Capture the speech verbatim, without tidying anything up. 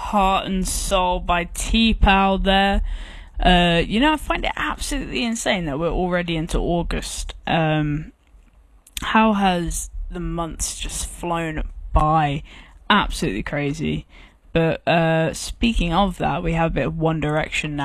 Heart and Soul by T-Pal there. Uh, you know, I find it absolutely insane that we're already into August. Um, how has the months just flown by? Absolutely crazy. But uh, speaking of that, we have a bit of One Direction now.